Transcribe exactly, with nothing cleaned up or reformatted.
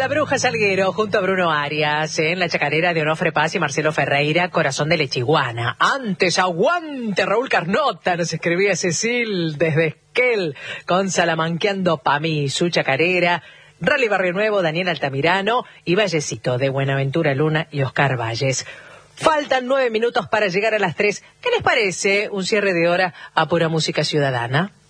La Bruja Salguero junto a Bruno Arias en la chacarera de Onofre Paz y Marcelo Ferreira, Corazón de Lechiguana. Antes, aguante Raúl Carnota, nos escribía Cecil desde Esquel, con Salamanqueando pa' mí, su chacarera. Rally Barrio Nuevo, Daniel Altamirano y Vallecito de Buenaventura Luna y Oscar Valles. Faltan nueve minutos para llegar a las tres. ¿Qué les parece un cierre de hora a pura música ciudadana?